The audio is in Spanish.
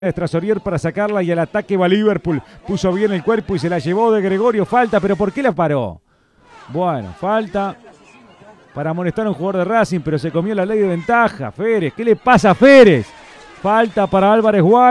Trasorier para sacarla y al ataque va Liverpool. Puso bien el cuerpo y se la llevó de Gregorio. Falta, pero ¿por qué la paró? Bueno, falta para amonestar a un jugador de Racing, pero se comió la ley de ventaja. Férez, ¿qué le pasa a Férez? Falta para Álvarez Guay.